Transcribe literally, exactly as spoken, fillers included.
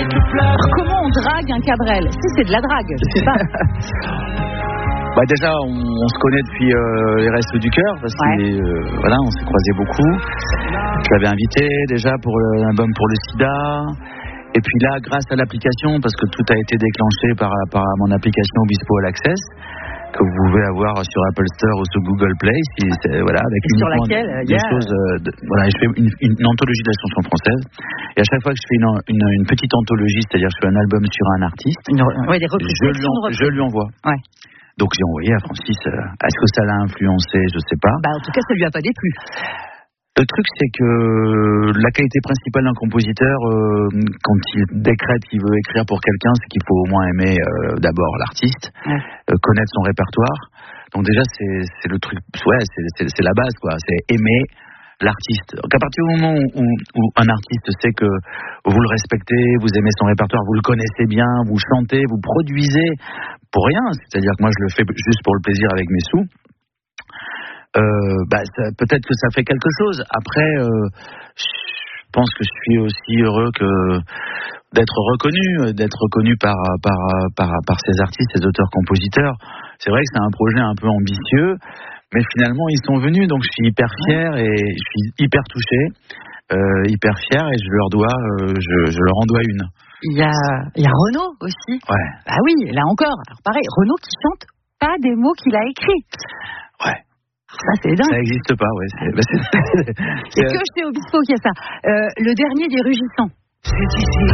Alors, comment on drague un Cabrel? Si c'est de la drague, je sais pas. Bah déjà, on, on se connaît depuis euh, les Restos du Cœur, parce que Ouais. euh, voilà, on s'est croisés beaucoup. Je l'avais invité déjà pour l'album pour le sida. Et puis là, grâce à l'application, parce que tout a été déclenché par, par mon application Obispo All Access, que vous pouvez avoir sur Apple Store ou sur Google Play, si c'est, voilà, avec Et sur uniquement laquelle, des il y a... choses. Euh, de, voilà, je fais une, une, une anthologie de la chanson française. Et à chaque fois que je fais une, une, une petite anthologie, c'est-à-dire que je fais un album sur un artiste, Une, ouais, des je, lui en, de je lui envoie. Ouais. Donc j'ai envoyé à Francis. Euh, est-ce que ça l'a influencé? Je sais pas. Bah, en tout cas, ça lui a pas déplu. Le truc, c'est que la qualité principale d'un compositeur, euh, quand il décrète qu'il veut écrire pour quelqu'un, c'est qu'il faut au moins aimer euh, d'abord l'artiste, ouais. euh, connaître son répertoire. Donc déjà, c'est, c'est le truc, ouais, c'est, c'est, c'est la base, quoi. C'est aimer l'artiste. Donc à partir du moment où, où un artiste sait que vous le respectez, vous aimez son répertoire, vous le connaissez bien, vous chantez, vous produisez pour rien. C'est-à-dire que moi, je le fais juste pour le plaisir avec mes sous. Euh, bah, ça, peut-être que ça fait quelque chose. Après, euh, je pense que je suis aussi heureux que d'être reconnu, d'être reconnu par par par par ces artistes, ces auteurs-compositeurs. C'est vrai que c'est un projet un peu ambitieux, mais finalement ils sont venus, donc je suis hyper fier et je suis hyper touché, euh, hyper fier et je leur dois, euh, je, je leur en dois une. Il y a il y a Renaud aussi. Ouais. Ah oui, là encore. Alors pareil, Renaud qui chante pas des mots qu'il a écrits. Ouais. Ça, c'est dingue. Ça n'existe pas, ouais. C'est, bah c'est, c'est, c'est que chez Obispo qu'il y a ça. Euh, le dernier des Rugissants. C'est ici